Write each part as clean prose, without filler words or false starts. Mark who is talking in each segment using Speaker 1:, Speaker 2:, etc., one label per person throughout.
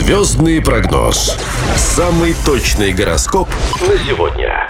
Speaker 1: Звездный прогноз. Самый точный гороскоп на сегодня.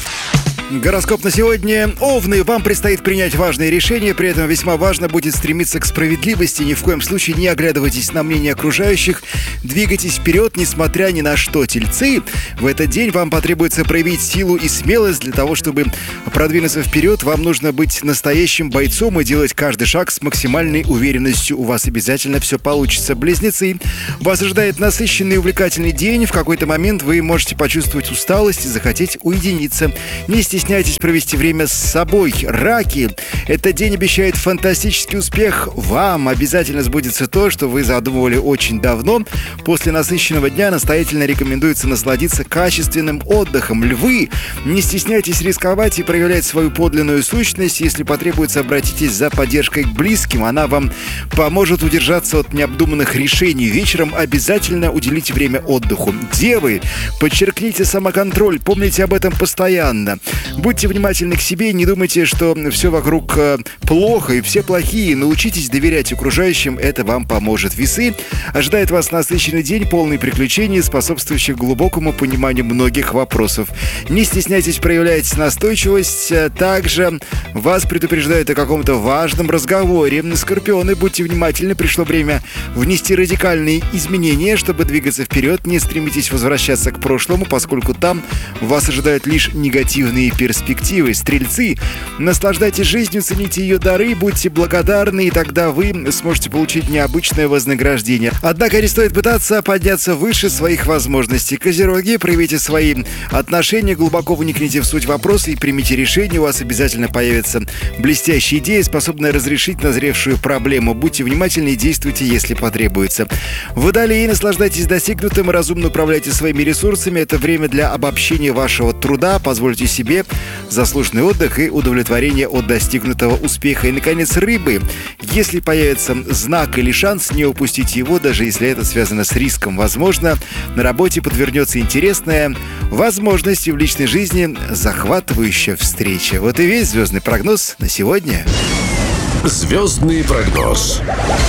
Speaker 2: Гороскоп на сегодня. Овны, вам предстоит принять важные решения, при этом весьма важно будет стремиться к справедливости. Ни в коем случае не оглядывайтесь на мнение окружающих. Двигайтесь вперед, несмотря ни на что. Тельцы, в этот день вам потребуется проявить силу и смелость. Для того, чтобы продвинуться вперед, вам нужно быть настоящим бойцом и делать каждый шаг с максимальной уверенностью. У вас обязательно все получится. Близнецы, вас ожидает насыщенный и увлекательный день. В какой-то момент вы можете почувствовать усталость и захотеть уединиться. Не стесняйтесь провести время с собой. Раки, этот день обещает фантастический успех. Вам обязательно сбудется то, что вы задумывали очень давно. После насыщенного дня настоятельно рекомендуется насладиться качественным отдыхом. Львы, не стесняйтесь рисковать и проявлять свою подлинную сущность. Если потребуется, обратитесь за поддержкой к близким. Она вам поможет удержаться от необдуманных решений. Вечером обязательно уделите время отдыху. Девы, подчеркните самоконтроль. Помните об этом постоянно. Будьте внимательны к себе, не думайте, что все вокруг плохо и все плохие. Научитесь доверять окружающим, это вам поможет. Весы, ожидает вас насыщенный день, полный приключений, способствующих глубокому пониманию многих вопросов. Не стесняйтесь проявлять настойчивость. Также вас предупреждают о каком-то важном разговоре. Скорпионы, будьте внимательны, пришло время внести радикальные изменения, чтобы двигаться вперед. Не стремитесь возвращаться к прошлому, поскольку там вас ожидают лишь негативные перспективы. Стрельцы, наслаждайтесь жизнью, цените ее дары, будьте благодарны, и тогда вы сможете получить необычное вознаграждение. Однако не стоит пытаться подняться выше своих возможностей. Козероги, проявите свои отношения, глубоко вникните в суть вопроса и примите решение. У вас обязательно появится блестящая идея, способная разрешить назревшую проблему. Будьте внимательны и действуйте, если потребуется. Водолеи, наслаждайтесь достигнутым и разумно управляйте своими ресурсами. Это время для обобщения вашего труда. Позвольте себе заслуженный отдых и удовлетворение от достигнутого успеха. И, наконец, рыбы. Если появится знак или шанс, не упустите его, даже если это связано с риском. Возможно, на работе подвернется интересная возможность, и в личной жизни захватывающая встреча. Вот и весь звездный прогноз на сегодня.
Speaker 1: Звездный прогноз.